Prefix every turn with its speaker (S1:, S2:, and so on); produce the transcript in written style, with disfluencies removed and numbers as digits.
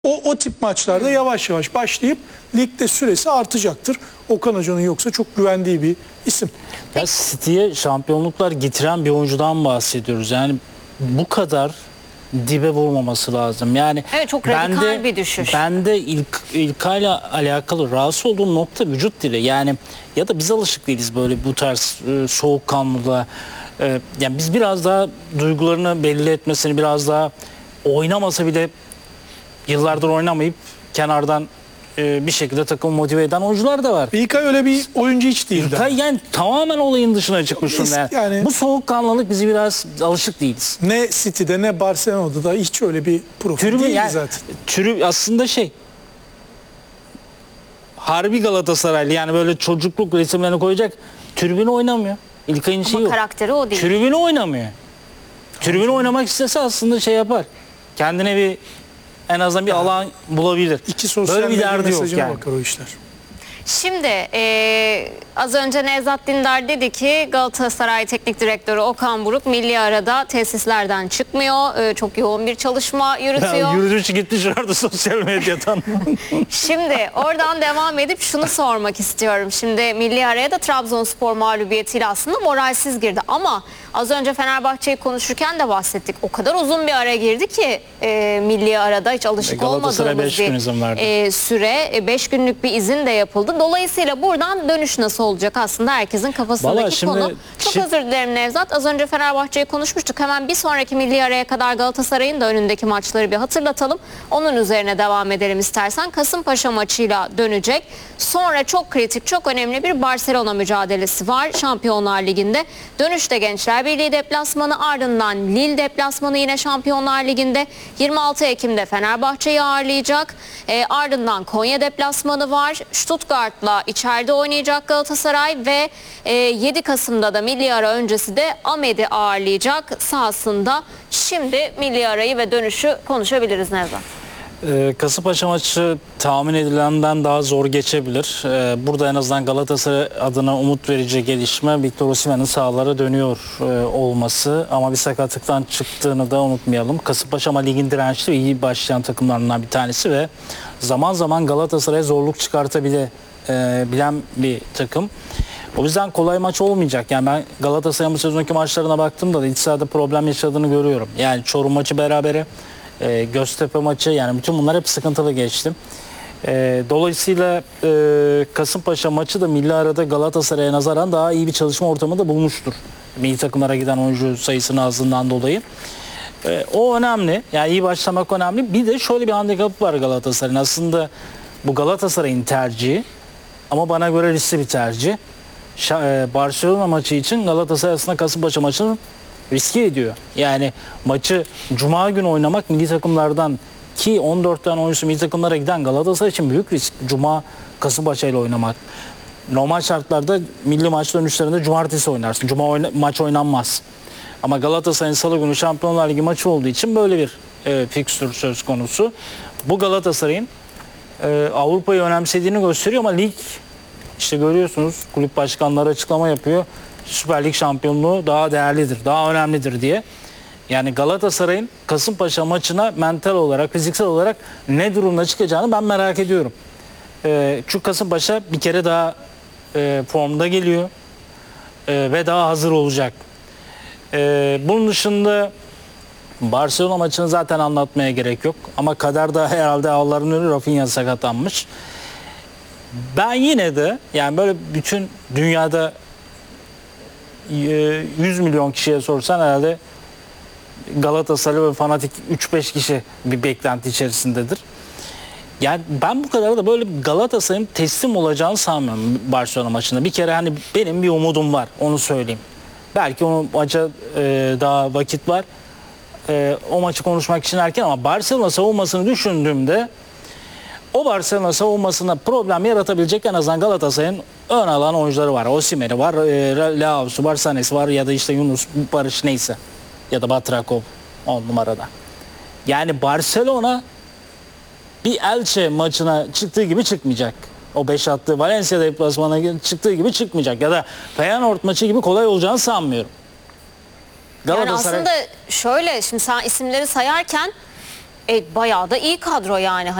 S1: O tip maçlarda yavaş yavaş başlayıp ligde süresi artacaktır. Okan Hoca'nın yoksa çok güvendiği bir isim.
S2: Ya City'ye şampiyonluklar getiren bir oyuncudan bahsediyoruz. Yani bu kadar dibe vurmaması lazım. Yani
S3: Evet, çok radikal bir düşüş.
S2: Bende İlkay'la alakalı rahatsız olduğum nokta vücut dili. Yani ya da biz alışık değiliz böyle bu tarz soğukkanlılığa. Yani biz biraz daha duygularını belli etmesini, biraz daha oynamasa bile yıllardır oynamayıp kenardan bir şekilde takımı motive eden oyuncular da var.
S1: İlkay öyle bir oyuncu hiç değildi.
S2: İlkay yani tamamen olayın dışına çıkmış durumda.
S1: Yani
S2: Bu soğukkanlılık bizi biraz alışık değiliz.
S1: ne City'de ne Barcelona'da da hiç öyle bir profil
S2: Türü
S1: değildi
S2: yani,
S1: zaten.
S2: türü aslında harbi Galatasaraylı, yani böyle çocukluk resimlerini koyacak tribüne oynamıyor. İlkay'ın şeyi
S3: Ama
S2: yok.
S3: karakteri o değil.
S2: Tribüne oynamıyor. Tribüne oynamak istese aslında şey yapar. Kendine bir en azından bir alan bulabilir.
S1: İki sosyal
S2: Böyle bir
S1: medya
S2: derdi yok
S1: mesajına
S2: yani.
S1: bakar o işler.
S3: Şimdi az önce Nevzat Dindar dedi ki Galatasaray Teknik Direktörü Okan Buruk milli arada tesislerden çıkmıyor. Çok yoğun bir çalışma yürütüyor.
S2: Ya, yürüyüş gitti şurada sosyal medyadan.
S3: Şimdi oradan devam edip şunu sormak istiyorum. Şimdi milli araya da Trabzonspor mağlubiyetiyle aslında moralsiz girdi. Ama az önce Fenerbahçe'yi konuşurken de bahsettik. O kadar uzun bir ara girdi ki milli arada hiç alışık
S2: Galatasaray
S3: olmadığımız
S2: 5 gün izin verdi.
S3: süre. 5 günlük bir izin de yapıldı. Dolayısıyla buradan dönüş nasıl olacak aslında herkesin kafasındaki
S2: Vallahi şimdi
S3: konu. Çok özür dilerim Nevzat. Az önce Fenerbahçe'yi konuşmuştuk. Hemen bir sonraki milli araya kadar Galatasaray'ın da önündeki maçları bir hatırlatalım. Onun üzerine devam edelim istersen. Kasımpaşa maçıyla dönecek. Sonra çok kritik, çok önemli bir Barcelona mücadelesi var Şampiyonlar Ligi'nde. Dönüşte Gençler Birliği deplasmanı, ardından Lille deplasmanı yine Şampiyonlar Ligi'nde. 26 Ekim'de Fenerbahçe'yi ağırlayacak. Ardından Konya deplasmanı var. Stuttgart'la içeride oynayacak Galatasaray ve 7 Kasım'da da milli ara öncesi de Ahmet'i ağırlayacak sahasında. Şimdi milli arayı ve dönüşü konuşabiliriz Nevzat.
S2: Kasımpaşa maçı tahmin edilenden daha zor geçebilir. Burada en azından Galatasaray adına umut verici gelişme Victor Osimhen'in sahalara dönüyor olması. Ama bir sakatlıktan çıktığını da unutmayalım. Kasımpaşa ama ligin dirençli ve iyi başlayan takımlarından bir tanesi ve zaman zaman Galatasaray'a zorluk çıkartabilen bir takım. O yüzden kolay maç olmayacak. Yani ben Galatasaray'ın bu sezonki maçlarına baktığımda da iç sahada problem yaşadığını görüyorum. Yani Çorum maçı berabere, Göztepe maçı, yani bütün bunlar hep sıkıntılı geçti. Dolayısıyla Kasımpaşa maçı da milli arada Galatasaray'a nazaran daha iyi bir çalışma ortamı da bulmuştur. Milli takımlara giden oyuncu sayısının azlığından dolayı. O önemli. Yani iyi başlamak önemli. Bir de şöyle bir handikapı var Galatasaray'ın. Aslında bu Galatasaray'ın tercihi ama bana göre riskli bir tercih. Barcelona maçı için Galatasaray aslında Kasımpaşa maçını riske ediyor. Yani maçı Cuma günü oynamak milli takımlardan, ki 14 tane oyuncusu milli takımlara giden Galatasaray için büyük risk. Cuma Kasımpaşa ile oynamak. Normal şartlarda milli maç dönüşlerinde cumartesi oynarsın. Maç oynanmaz. Ama Galatasaray'ın salı günü Şampiyonlar Ligi maçı olduğu için böyle bir fikstür söz konusu. Bu Galatasaray'ın Avrupa'yı önemsediğini gösteriyor ama lig, işte görüyorsunuz, kulüp başkanları açıklama yapıyor. Süper Lig şampiyonluğu daha değerlidir, daha önemlidir diye. Yani Galatasaray'ın Kasımpaşa maçına mental olarak, fiziksel olarak ne durumda çıkacağını ben merak ediyorum. Çünkü Kasımpaşa bir kere daha formda geliyor ve daha hazır olacak. Bunun dışında Barcelona maçını zaten anlatmaya gerek yok. Ama kaderde herhalde ağların önü Rafinha sakatlanmış. Ben yine de yani böyle bütün dünyada 100 milyon kişiye sorsan herhalde Galatasaray ve fanatik 3-5 kişi bir beklenti içerisindedir. Yani ben bu kadar da böyle Galatasaray'ın teslim olacağını sanmıyorum Barcelona maçında. Bir kere hani benim bir umudum var, onu söyleyeyim. Belki o maça daha vakit var. O maçı konuşmak için erken ama Barcelona savunmasını düşündüğümde o Barcelona savunmasına problem yaratabilecek en azından Galatasaray'ın ön alan oyuncuları var. Osimhen'i var, Leao'su var, Sané'si var ya da işte Yunus, Barış neyse. Ya da Batrakov 10 numarada. Yani Barcelona bir Elche maçına çıktığı gibi çıkmayacak. O 5 attığı Valencia deplasmanına çıktığı gibi çıkmayacak. Ya da Feyenoord maçı gibi kolay olacağını sanmıyorum.
S3: Yani aslında şöyle, şimdi sen isimleri sayarken Bayağı da iyi kadro yani.